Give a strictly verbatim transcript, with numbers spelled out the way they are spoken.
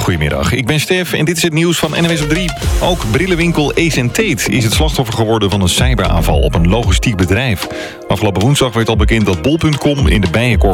Goedemiddag, ik ben Stef en dit is het nieuws van N W S op drie. Ook brillenwinkel Ace en Tate is het slachtoffer geworden van een cyberaanval op een logistiek bedrijf. Afgelopen woensdag werd al bekend dat bol punt com in de Bijenkorf